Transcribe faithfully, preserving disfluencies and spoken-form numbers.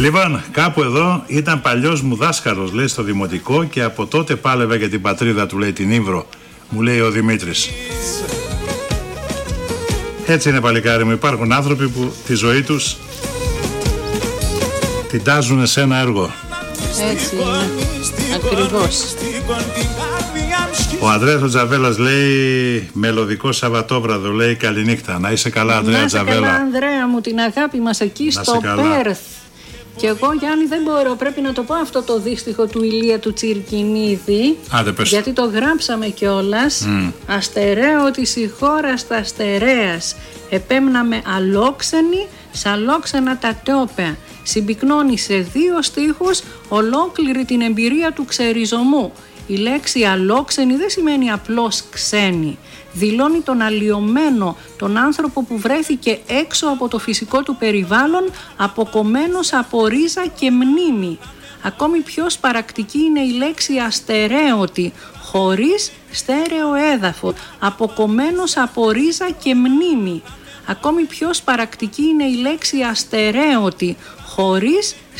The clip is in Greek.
Λοιπόν, κάπου εδώ ήταν παλιός μου δάσκαλος, λέει, στο δημοτικό, και από τότε πάλευε για την πατρίδα του, λέει, την Ύβρο, μου λέει ο Δημήτρης. Έτσι είναι, παλικάρι μου, υπάρχουν άνθρωποι που τη ζωή τους την τάζουν σε ένα έργο. Έτσι είναι, ακριβώς. Ο Ανδρέας ο Τζαβέλας λέει μελωδικό Σαββατόβραδο, λέει καληνύχτα. Να είσαι καλά, Ανδρέα Τζαβέλα. Να είσαι καλά, Ανδρέα μου, την αγάπη μας εκεί να στο Πέρθ. Και εγώ, Γιάννη, δεν μπορώ, πρέπει να το πω αυτό το δύστιχο του Ηλία του Τσιρκινίδη. Άντε, πες. Γιατί το γράψαμε κιόλας. Mm. Αστεραίο της η χώρα στα αστερέας. Επέμναμε αλόξενη, σ' αλόξενα τα τόπαια. Συμπυκνώνει σε δύο στίχους ολόκληρη την εμπειρία του ξεριζωμού. Η λέξη αλόξενη δεν σημαίνει απλώς ξένη. Δηλώνει τον αλλοιωμένο, τον άνθρωπο που βρέθηκε έξω από το φυσικό του περιβάλλον, αποκομμένος από ρίζα και μνήμη. Ακόμη πιο σπαρακτική είναι η λέξη αστερέωτη, χωρίς στέρεο έδαφο, αποκομμένος από ρίζα και μνήμη. Ακόμη πιο σπαρακτική είναι η λέξη αστερέωτη, χωρίς